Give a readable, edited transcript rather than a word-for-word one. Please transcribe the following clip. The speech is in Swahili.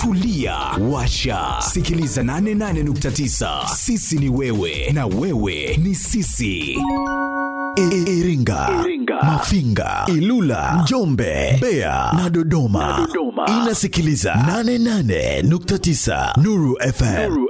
Tulia, washa, sikiliza 88.9. Sisi ni wewe na wewe ni sisi. Iringa, Mafinga, Ilula, Njombe, Mbeya na Dodoma. Inasikiliza 88.9 Nuru FM.